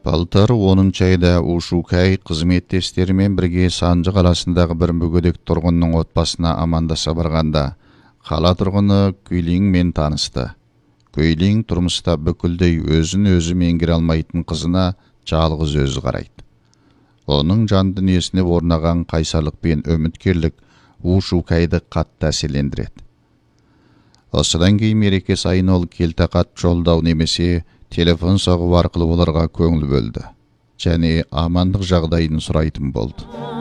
Былтыр 10 айда Ушукай қызметтестерімен бірге Санжы қаласындағы бір мүгедек тұрғынның отбасына амандаса барғанда, қала тұрғыны Күйлиңмен танысты. Күйлиң тұрмыста бүкілдей өзін-өзі меңгере алмайтын қызына жалғыз өзі қарайды. Оның жан дүниесіне орнаған қайсарлық пен үміткерлік Ушукайды қатты әсерлендіреді. Осыдан кейін мереке сайын ол келтақат жолдау немесе телефон соғу арқылы оларға көңіл бөлді және амандық жағдайын сұрайтын болды.